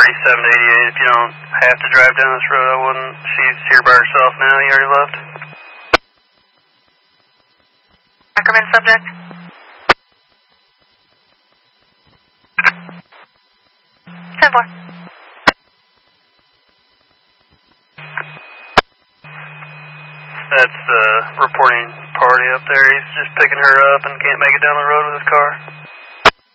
3788. If you don't have to drive down this road, I wouldn't. She's here by herself now. You already left? Ackerman subject. 10-4. That's the reporting party up there. He's just picking her up and can't make it down the road with his car.